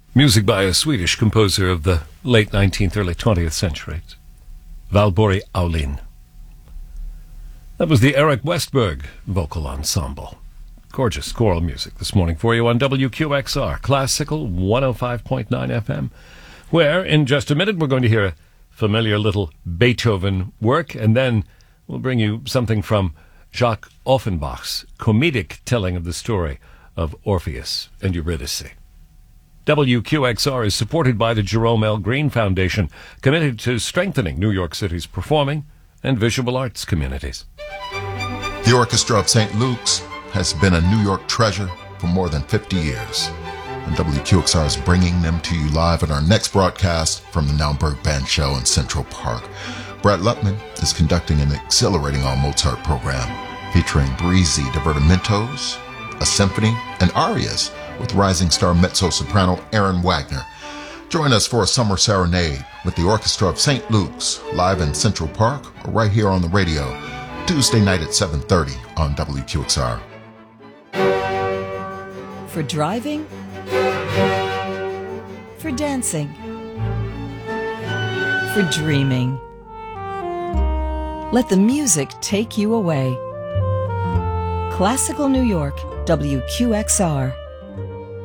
Music by a Swedish composer of the late 19th, early 20th century, Valborg Aulin. That was the Eric Westberg Vocal Ensemble. Gorgeous choral music this morning for you on WQXR, Classical 105.9 FM, where in just a minute we're going to hear a familiar little Beethoven work, and then we'll bring you something from Jacques Offenbach's comedic telling of the story of Orpheus and Eurydice. WQXR is supported by the Jerome L. Green Foundation, committed to strengthening New York City's performing and visual arts communities. The Orchestra of St. Luke's has been a New York treasure for more than 50 years, and WQXR is bringing them to you live in our next broadcast from the Naumburg Band Show in Central Park. Brett Lupman is conducting an exhilarating all-Mozart program featuring breezy divertimentos, a symphony, and arias with rising star mezzo-soprano Aaron Wagner. Join us for a summer serenade with the Orchestra of St. Luke's live in Central Park or right here on the radio, Tuesday night at 7:30 on WQXR. For driving, for dancing, for dreaming. Let the music take you away. Classical New York, WQXR.